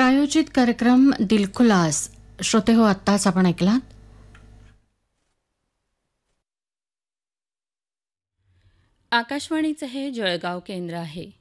प्रायोजित कार्यक्रम दिलखुलास श्रोते हो आत्ताच आपण ऐकलात. आकाशवाणीचं हे जळगाव केंद्र आहे.